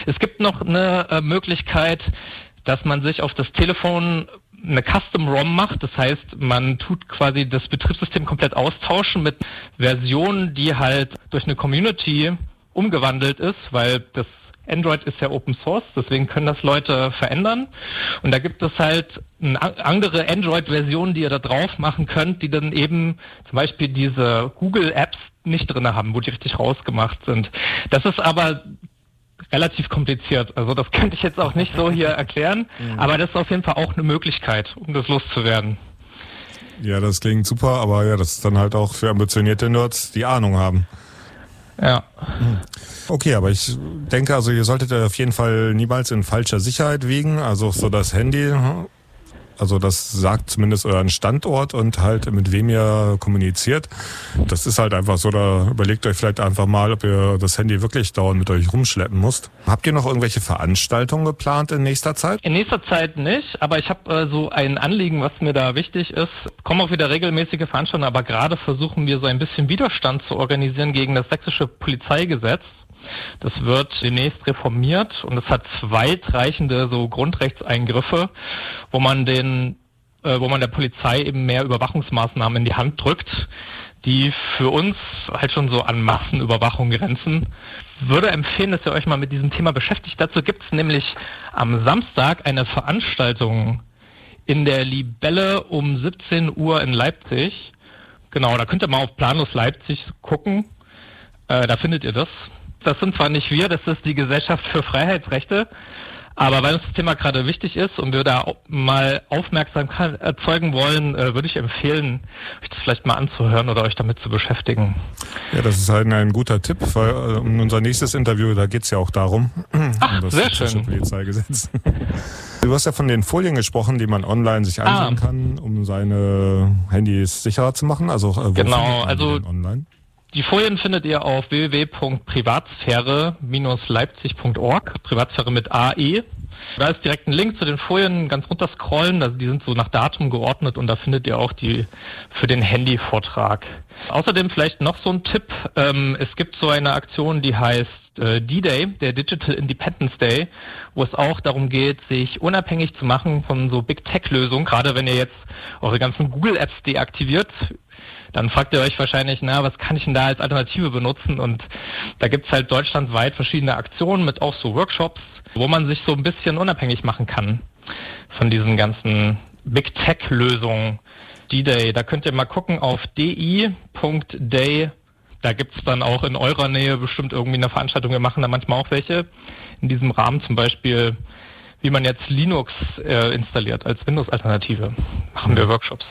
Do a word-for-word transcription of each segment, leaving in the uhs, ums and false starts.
Es gibt noch eine äh, Möglichkeit, dass man sich auf das Telefon eine Custom-ROM macht. Das heißt, man tut quasi das Betriebssystem komplett austauschen mit Versionen, die halt durch eine Community umgewandelt ist, weil das Android ist ja Open Source, deswegen können das Leute verändern. Und da gibt es halt andere Android-Versionen, die ihr da drauf machen könnt, die dann eben zum Beispiel diese Google-Apps nicht drin haben, wo die richtig rausgemacht sind. Das ist aber relativ kompliziert. Also das könnte ich jetzt auch nicht so hier erklären, mhm. aber das ist auf jeden Fall auch eine Möglichkeit, um das loszuwerden. Ja, das klingt super, aber ja, das ist dann halt auch für ambitionierte Nerds, die Ahnung haben. Ja. Okay, aber ich denke, also ihr solltet auf jeden Fall niemals in falscher Sicherheit wiegen. Also so das Handy, also das sagt zumindest euren Standort und halt mit wem ihr kommuniziert. Das ist halt einfach so, da überlegt euch vielleicht einfach mal, ob ihr das Handy wirklich dauernd mit euch rumschleppen müsst. Habt ihr noch irgendwelche Veranstaltungen geplant in nächster Zeit? In nächster Zeit nicht, aber ich habe äh, so ein Anliegen, was mir da wichtig ist. Kommen auch wieder regelmäßige Veranstaltungen, aber gerade versuchen wir so ein bisschen Widerstand zu organisieren gegen das sächsische Polizeigesetz. Das wird demnächst reformiert und es hat weitreichende so Grundrechtseingriffe, wo man den, äh, wo man der Polizei eben mehr Überwachungsmaßnahmen in die Hand drückt, die für uns halt schon so an Massenüberwachung grenzen. Würde empfehlen, dass ihr euch mal mit diesem Thema beschäftigt. Dazu gibt es nämlich am Samstag eine Veranstaltung in der Libelle um siebzehn Uhr in Leipzig. Genau, da könnt ihr mal auf Planlos Leipzig gucken. Äh, da findet ihr das. Das sind zwar nicht wir, das ist die Gesellschaft für Freiheitsrechte, aber weil uns das Thema gerade wichtig ist und wir da mal Aufmerksamkeit erzeugen wollen, äh, würde ich empfehlen, euch das vielleicht mal anzuhören oder euch damit zu beschäftigen. Ja, das ist halt ein guter Tipp, weil äh, in unser nächstes Interview, da geht's ja auch darum, Ach, um das sehr schön. Polizeigesetz. Du hast ja von den Folien gesprochen, die man online sich ansehen ah. kann, um seine Handys sicherer zu machen. Also äh, wo genau, also online? Die Folien findet ihr auf w w w punkt privatsphäre Bindestrich leipzig punkt org, Privatsphäre mit A E. Da ist direkt ein Link zu den Folien, ganz runter scrollen, also die sind so nach Datum geordnet und da findet ihr auch die für den Handyvortrag. Außerdem vielleicht noch so ein Tipp, ähm, es gibt so eine Aktion, die heißt äh, D-Day, der Digital Independence Day, wo es auch darum geht, sich unabhängig zu machen von so Big Tech-Lösungen, gerade wenn ihr jetzt eure ganzen Google-Apps deaktiviert. Dann fragt ihr euch wahrscheinlich, na, was kann ich denn da als Alternative benutzen? Und da gibt's halt deutschlandweit verschiedene Aktionen mit auch so Workshops, wo man sich so ein bisschen unabhängig machen kann von diesen ganzen Big Tech-Lösungen. D-Day, da könnt ihr mal gucken auf d i punkt day. Da gibt's dann auch in eurer Nähe bestimmt irgendwie eine Veranstaltung. Wir machen da manchmal auch welche. In diesem Rahmen zum Beispiel, wie man jetzt Linux äh, installiert als Windows-Alternative. Machen wir Workshops.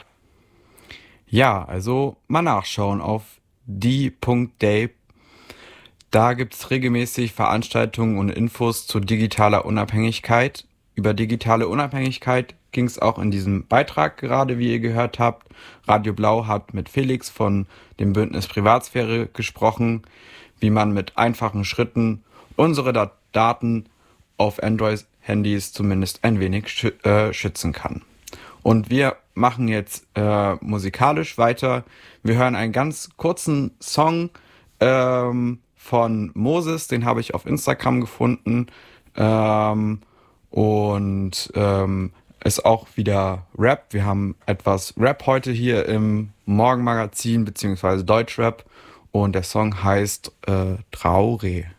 Ja, also mal nachschauen auf d punkt day. Da gibt's regelmäßig Veranstaltungen und Infos zu digitaler Unabhängigkeit. Über digitale Unabhängigkeit ging's auch in diesem Beitrag gerade, wie ihr gehört habt. Radio Blau hat mit Felix von dem Bündnis Privatsphäre gesprochen, wie man mit einfachen Schritten unsere Dat- Daten auf Android-Handys zumindest ein wenig schü- äh, schützen kann. Und wir machen jetzt äh, musikalisch weiter. Wir hören einen ganz kurzen Song ähm, von Moses, den habe ich auf Instagram gefunden. Ähm, und ähm, ist auch wieder Rap. Wir haben etwas Rap heute hier im Morgenmagazin, beziehungsweise Deutschrap. Und der Song heißt äh, Traure.